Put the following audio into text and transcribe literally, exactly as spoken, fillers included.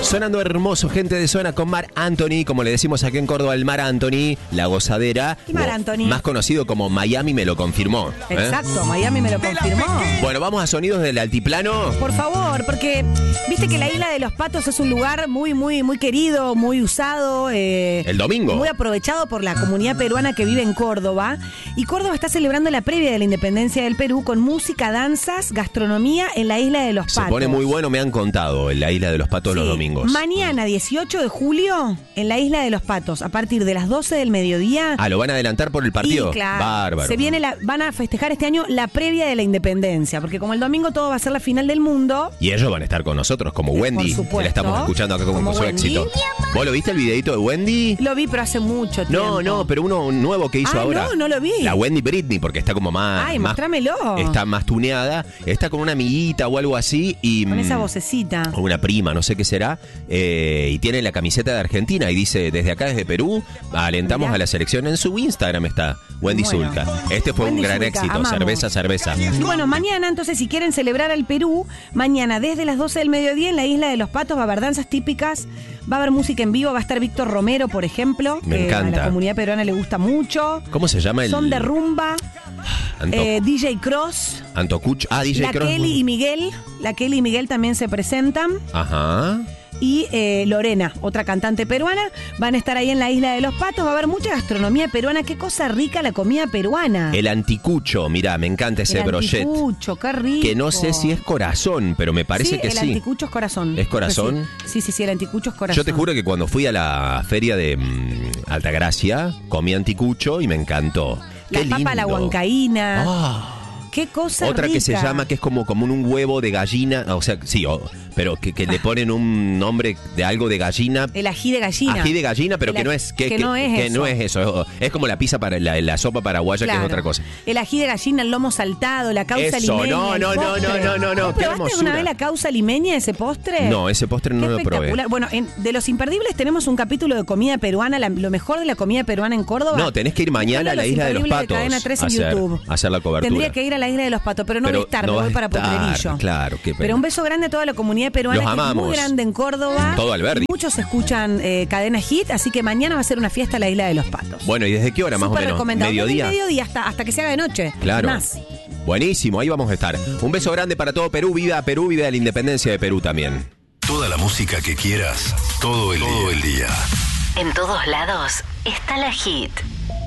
Sonando hermoso, gente de zona con Marc Anthony, como le decimos aquí en Córdoba, el Mar Anthony, la gozadera. ¿Y Marc Anthony? Más conocido como Miami me lo confirmó. ¿eh? Exacto, Miami me lo confirmó. Bueno, vamos a sonidos del altiplano. Por favor, porque viste que la Isla de los Patos es un lugar muy, muy, muy querido, muy usado. Eh, El domingo. Muy aprovechado por la comunidad peruana que vive en Córdoba. Y Córdoba está celebrando la previa de la independencia del Perú con música, danzas, gastronomía en la Isla de los Patos. Se pone muy bueno, me han contado, en la Isla de los Patos Sí. los domingos. Mañana, dieciocho de julio, en la Isla de los Patos, a partir de las doce del mediodía. Ah, ¿lo van a adelantar por el partido? Y claro, Bárbaro. se viene la, van a festejar este año la previa de la independencia, porque como el domingo todo va a ser la final del mundo. Y ellos van a estar con nosotros, como Wendy, supuesto. que la estamos escuchando acá como, Como su Wendy. éxito. ¿Vos lo viste el videito de Wendy? Lo vi, pero hace mucho tiempo. No, no, pero uno nuevo que hizo Ah, ahora. no, no lo vi. La Wendy Britney, porque está como más... Ay, más- mostrámelo. Está más tuneada. Está con una amiguita o algo así y... Con esa mm, vocecita. o una prima, no sé qué será, eh, y tiene la camiseta de Argentina y dice, desde acá, desde Perú, alentamos Mirá. a la selección. En su Instagram está Wendy Bueno. Zulka. Este fue Wendy un gran Zulka, éxito, amamos. cerveza, cerveza. Y bueno, mañana, entonces, si quieren celebrar al Perú, mañana desde las doce del mediodía en la Isla de los Patos va a haber danzas típicas, va a haber música en vivo, va a estar Víctor Romero, por ejemplo, Me que encanta. a la comunidad peruana le gusta mucho. ¿Cómo se llama el...? Son de rumba, Anto- eh, D J Cross, Antocuch. Ah, D J la Cross. Kelly y Miguel, la Kelly y Miguel también se presentan. Ajá. Y eh, Lorena, otra cantante peruana, van a estar ahí en la Isla de los Patos. Va a haber mucha gastronomía peruana. Qué cosa rica la comida peruana. El anticucho, mirá, me encanta ese El brochet. anticucho, qué rico. Que no sé si es corazón, pero me parece sí, que el sí. anticucho es corazón. ¿Es corazón? Sí. sí, sí, sí, el anticucho es corazón. Yo te juro que cuando fui a la feria de mm, Altagracia, comí anticucho y me encantó. La Qué papa a la lindo. huancaína. Ah. Qué cosa Otra rica. que se llama, que es como, como un huevo de gallina, o sea, sí, o- pero que, que le ponen un nombre de algo de gallina. El ají de gallina. Ají de gallina, pero El que no aj- es que, que que- no es que eso. no es eso. Es como la pizza para la, la sopa paraguaya, Claro. que es otra cosa. El ají de gallina, el lomo saltado, la causa Eso, limeña. no, el no, no, postre. no, no, no, ¿Vos qué probaste hermosura. alguna vez la causa limeña, ese postre? No, ese postre no Qué lo probé. espectacular. Bueno, en- de los imperdibles tenemos un capítulo de comida peruana, la- lo mejor de la comida peruana en Córdoba. No, tenés que ir mañana a la Isla de los Patos Cadena tres en a hacer, YouTube. a hacer la cobertura. Tendría que ir a la Isla de los Patos, pero no Pero voy a estar, no me vas voy a para estar, Potrerillo. claro, qué pena. Pero un beso grande a toda la comunidad peruana, Los que es amamos. muy grande en Córdoba. Todo Alberdi. Muchos escuchan eh, Cadena Hit, así que mañana va a ser una fiesta en la Isla de los Patos. Bueno, ¿y desde qué hora más o Súper menos? recomendado. Desde ¿Mediodía? el mediodía hasta, hasta que se haga de noche. Claro. Más. Buenísimo, ahí vamos a estar. Un beso grande para todo Perú. Viva Perú, viva la independencia de Perú también. Toda la música que quieras, todo el, todo el día. En todos lados está la Hit.